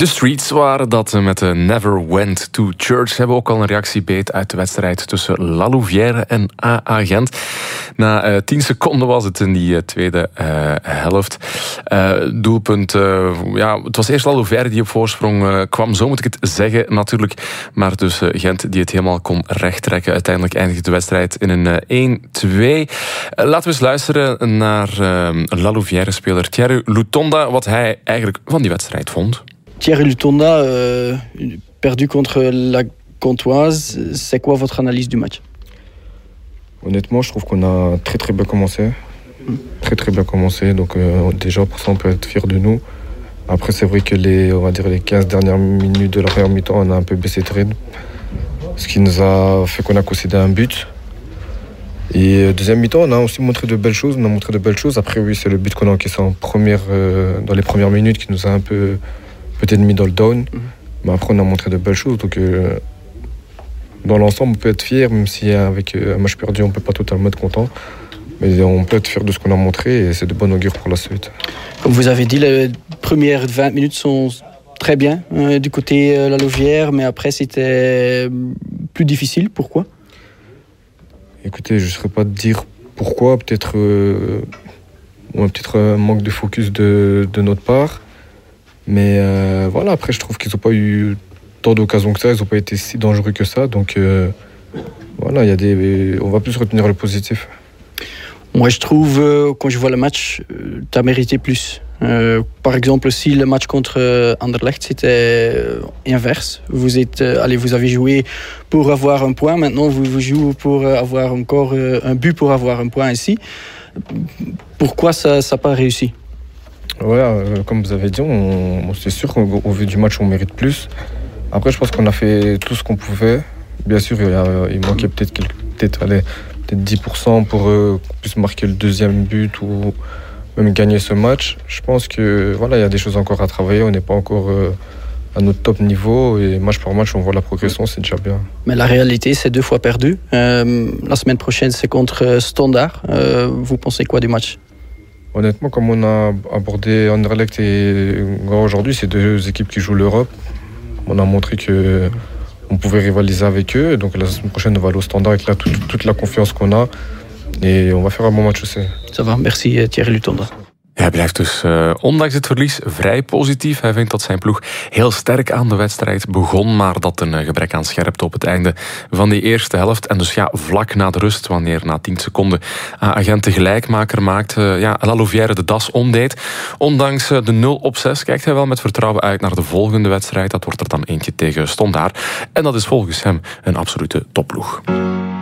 De Streets waren dat met Never Went to Church. Ze hebben ook al een reactie beet uit de wedstrijd tussen La Louvière en AA Gent. Na 10 seconden was het in die tweede helft. Doelpunt, het was eerst La Louvière die op voorsprong kwam, zo moet ik het zeggen natuurlijk. Maar dus Gent die het helemaal kon rechttrekken. Uiteindelijk eindigde de wedstrijd in een 1-2. Laten we eens luisteren naar La Louvière-speler Thierry Lutonda, wat hij eigenlijk van die wedstrijd vond. Thierry Lutonda, perdu contre la Gantoise, c'est quoi votre analyse du match? Honnêtement, je trouve qu'on a très très bien commencé. Très très bien commencé, donc déjà pour ça on peut être fier de nous. Après c'est vrai que les 15 dernières minutes de la première mi-temps, on a un peu baissé de rythme. Ce qui nous a fait qu'on a concédé un but. Et deuxième mi-temps, on a aussi montré de belles choses. Après oui, c'est le but qu'on a encaissé dans les premières minutes qui nous a un peu peut-être mis dans le down. Mais après on a montré de belles choses. Donc dans l'ensemble, on peut être fier, même si avec un match perdu, on ne peut pas totalement être content. Mais on peut être fier de ce qu'on a montré et c'est de bon augure pour la suite. Comme vous avez dit, les premières 20 minutes sont très bien du côté La Louvière, mais après c'était plus difficile. Pourquoi? Écoutez, je ne saurais pas dire pourquoi. Peut-être un manque de focus de notre part. Mais voilà, après je trouve qu'ils n'ont pas eu tant d'occasions que ça, ils n'ont pas été si dangereux que ça. Donc voilà, on va plus retenir le positif. Moi je trouve, quand je vois le match, tu as mérité plus. Par exemple, si le match contre Anderlecht c'était inverse, vous avez joué pour avoir un point, maintenant vous jouez pour avoir encore un but pour avoir un point ici. Pourquoi ça n'a pas réussi? Ouais, comme vous avez dit, c'est sûr qu'au vu du match, on mérite plus. Après, je pense qu'on a fait tout ce qu'on pouvait. Bien sûr, il manquait peut-être 10% pour qu'on puisse marquer le deuxième but ou même gagner ce match. Je pense que voilà, il y a des choses encore à travailler. On n'est pas encore à notre top niveau et match par match, on voit la progression, c'est déjà bien. Mais la réalité, c'est 2 fois perdu. La semaine prochaine, c'est contre Standard. Vous pensez quoi du match? Honnêtement, comme on a abordé Anderlecht et Gand aujourd'hui, c'est 2 équipes qui jouent l'Europe. On a montré qu'on pouvait rivaliser avec eux. Donc la semaine prochaine, on va aller au Standard avec toute la confiance qu'on a. Et on va faire un bon match aussi. Ça va, merci Thierry Lutonda. Hij blijft dus, ondanks het verlies, vrij positief. Hij vindt dat zijn ploeg heel sterk aan de wedstrijd begon, maar dat een gebrek aan scherpte op het einde van die eerste helft. En dus vlak na de rust, wanneer na 10 seconden Gent de gelijkmaker maakt, La Louvière de das omdeed. Ondanks de 0-6 kijkt hij wel met vertrouwen uit naar de volgende wedstrijd. Dat wordt er dan eentje tegen Standaard. En dat is volgens hem een absolute topploeg.